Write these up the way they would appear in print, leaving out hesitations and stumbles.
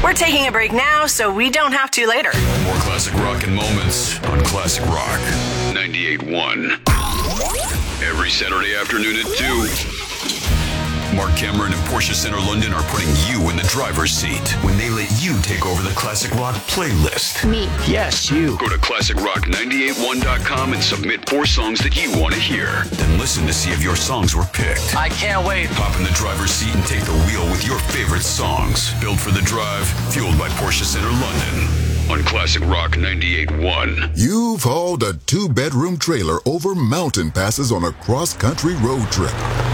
We're taking a break now so we don't have to later. More classic rock and moments on Classic Rock 98.1. Every Saturday afternoon at 2. Mark Cameron and Porsche Center London are putting you in the driver's seat when they let you take over the Classic Rock playlist. Me. Yes, you. Go to ClassicRock981.com and submit 4 songs that you want to hear. Then listen to see if your songs were picked. I can't wait. Hop in the driver's seat and take the wheel with your favorite songs. Built for the drive, fueled by Porsche Center London. On Classic Rock 98.1. You've hauled a 2-bedroom trailer over mountain passes on a cross-country road trip.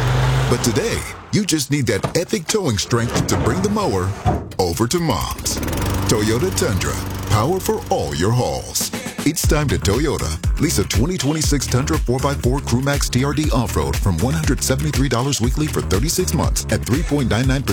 But today, you just need that epic towing strength to bring the mower over to Mom's. Toyota Tundra, power for all your hauls. It's time to Toyota. Lease a 2026 Tundra 4x4 CrewMax TRD Off-Road from $173 weekly for 36 months at 3.99%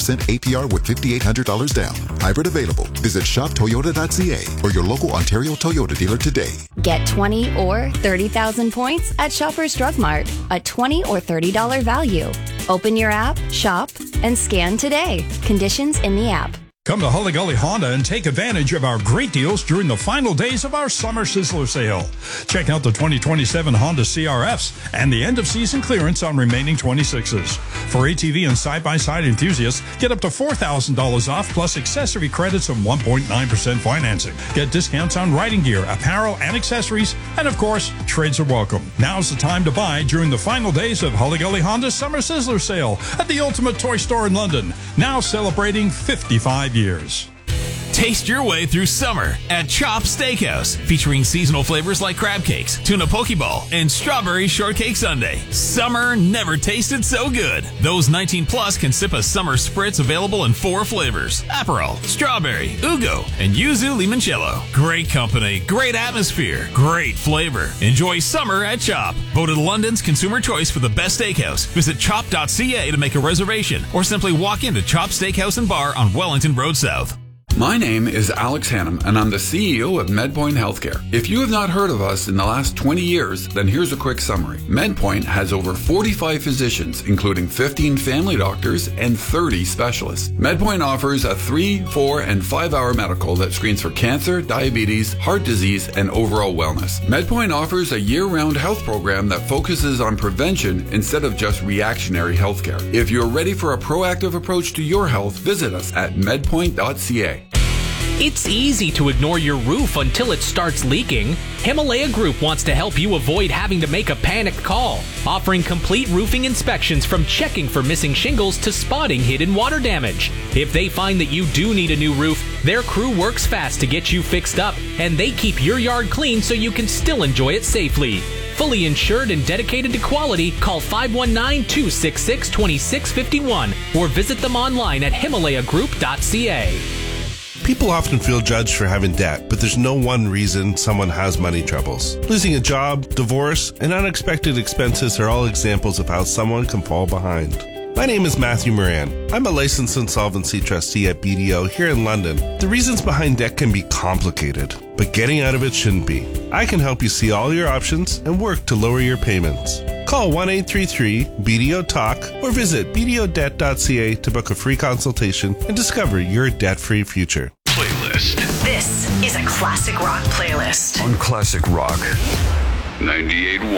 APR with $5,800 down. Hybrid available. Visit shoptoyota.ca or your local Ontario Toyota dealer today. Get 20 or 30,000 points at Shoppers Drug Mart. A $20 or $30 value. Open your app, shop, and scan today. Conditions in the app. Come to Holly Gully Honda and take advantage of our great deals during the final days of our Summer Sizzler sale. Check out the 2027 Honda CRFs and the end-of-season clearance on remaining 26s. For ATV and side-by-side enthusiasts, get up to $4,000 off plus accessory credits and 1.9% financing. Get discounts on riding gear, apparel, and accessories, and of course, trades are welcome. Now's the time to buy during the final days of Holly Gully Honda's Summer Sizzler sale at the Ultimate Toy Store in London, now celebrating 55 years. Taste your way through summer at Chop Steakhouse, featuring seasonal flavors like crab cakes, tuna pokeball, and strawberry shortcake sundae. Summer never tasted so good. Those 19 plus can sip a summer spritz available in 4 flavors: Aperol, strawberry, Ugo, and Yuzu Limoncello. Great company, great atmosphere, great flavor. Enjoy summer at Chop. Voted London's consumer choice for the best steakhouse. Visit chop.ca to make a reservation or simply walk into Chop Steakhouse and Bar on Wellington Road South. My name is Alex Hannum, and I'm the CEO of MedPoint Healthcare. If you have not heard of us in the last 20 years, then here's a quick summary. MedPoint has over 45 physicians, including 15 family doctors and 30 specialists. MedPoint offers a 3, 4, and 5-hour medical that screens for cancer, diabetes, heart disease, and overall wellness. MedPoint offers a year-round health program that focuses on prevention instead of just reactionary healthcare. If you're ready for a proactive approach to your health, visit us at medpoint.ca. It's easy to ignore your roof until it starts leaking. Himalaya Group wants to help you avoid having to make a panicked call, offering complete roofing inspections from checking for missing shingles to spotting hidden water damage. If they find that you do need a new roof, their crew works fast to get you fixed up, and they keep your yard clean so you can still enjoy it safely. Fully insured and dedicated to quality, call 519-266-2651 or visit them online at himalaya.group.ca. People often feel judged for having debt, but there's no one reason someone has money troubles. Losing a job, divorce, and unexpected expenses are all examples of how someone can fall behind. My name is Matthew Moran. I'm a licensed insolvency trustee at BDO here in London. The reasons behind debt can be complicated, but getting out of it shouldn't be. I can help you see all your options and work to lower your payments. Call 1-833-BDO-TALK or visit bdodebt.ca to book a free consultation and discover your debt-free future. Playlist. This is a classic rock playlist. On Classic Rock 98.1.